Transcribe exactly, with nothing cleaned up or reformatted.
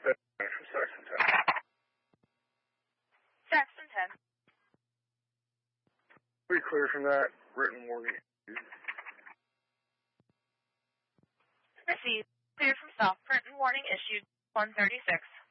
From Saxon ten. Saxon ten. We clear from that. Written warning. Received. Clear from South. Written warning issued one thirty-six.